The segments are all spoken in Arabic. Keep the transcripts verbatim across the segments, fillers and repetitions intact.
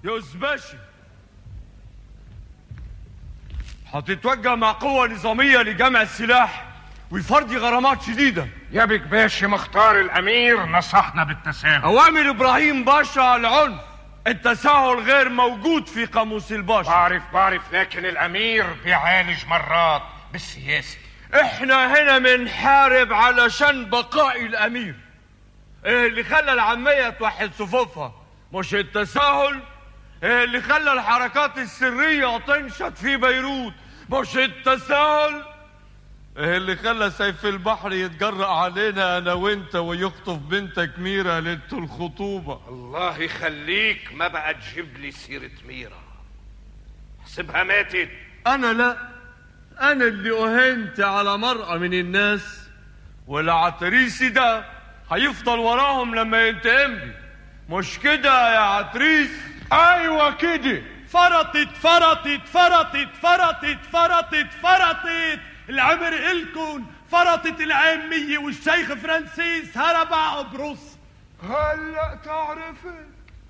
يا أزباشي، هتتوجه مع قوة نظامية لجمع السلاح وفرض غرامات شديدة. يا بك باشا مختار الأمير نصحنا بالتساهل. أوامر إبراهيم باشا العنف، التساهل غير موجود في قاموس الباشا. بعرف بعرف لكن الأمير بيعالج مرات بالسياسة. احنا هنا منحارب علشان بقاء الأمير. ايه اللي خلى العامية توحد صفوفها؟ مش التساهل. ايه اللي خلى الحركات السرية تنشط في بيروت؟ مش التساهل. ايه اللي خلى سيف البحر يتجرأ علينا انا وانت ويخطف بنتك ميرا ليلة الخطوبة؟ الله يخليك ما بقى تجيب لي سيرة ميرا، حسبها ماتت. انا لا، انا اللي اهنت على مرأة من الناس، والعتريسي ده هيفضل وراهم لما ينتقم لي. مش كده يا عتريس؟ ايوه كده. فرطت فرطت فرطت فرطت فرطت فرطت العمر إلكن. فرطت العامية والشيخ فرانسيس هرب على قبرص. هلا تعرفي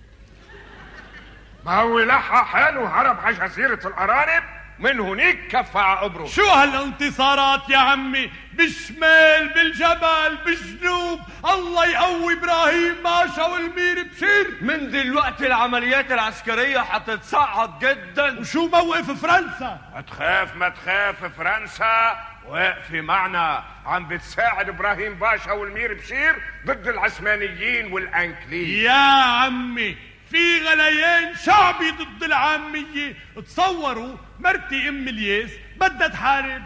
ما هو لحق حاله هرب على جزيرة الأرانب، من هناك كف على قبرص. شو هالانتصارات يا عمي؟ بالشمال بالجبل بالجنوب. الله يقوي ابراهيم باشا والمير بشير. من دلوقتي العمليات العسكرية هتتصعد جدا. وشو موقف فرنسا؟ ما تخاف ما تخاف، فرنسا واقفة معنا عم بتساعد ابراهيم باشا والمير بشير ضد العثمانيين والانكليز. يا عمي في غليان شعبي ضد العامية. تصوروا مرتي ام الياس بدها تحارب،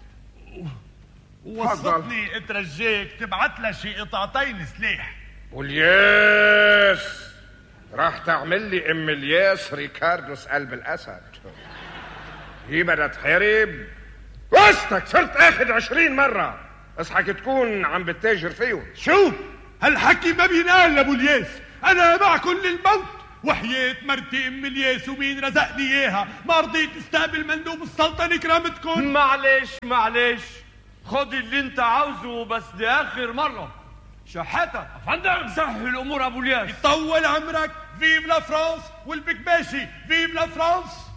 ووصتني اترجاك تبعت لها شي قطعتين سلاح. والياس راح تعمل لي ام الياس ريكاردوس قلب الاسد. هي بدها تحارب وسطك، صرت اخد عشرين مرة اصحك تكون عم بتتاجر فيهم. شو هالحكي ما بينقال لابو الياس. انا معكم للموت وحياة مرتي ام الياس ومين رزقني اياها ما رضيت استقبل مندوب السلطنة كرامتكم. معلش معلش، خد اللي انت عاوزه بس دي اخر مرة. شحاتة افندم، سهل الامور ابو الياس. يطول عمرك. فيف لا فرانس والبكباشي. فيف لا فرانس.